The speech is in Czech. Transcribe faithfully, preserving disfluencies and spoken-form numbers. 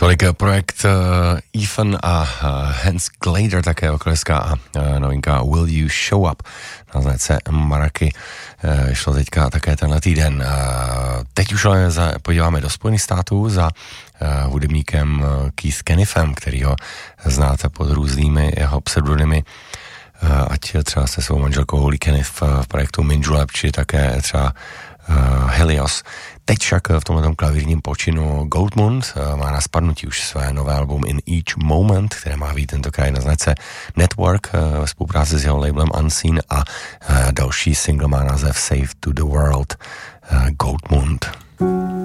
Tolik projekt uh, Ethan a uh, Hans Glader, také okleská a uh, novinka Will You Show Up na značce Maraky. Uh, šlo teďka také tenhle týden. Uh, teď už ale za, podíváme do Spojených států za uh, hudebníkem uh, Keith Kenifem, kterýho znáte pod různými jeho pseudonymy, uh, ať třeba se svou manželkou Holly Kenif uh, v projektu Minjulab, či také třeba uh, Helios. Teď však v tomhle klavírním počinu Goldmund má na spadnutí už své nové album In Each Moment, které má být tentokrát na značce Network ve spolupráci s jeho labelem Unseen a další single má název Save to the World. Goldmund.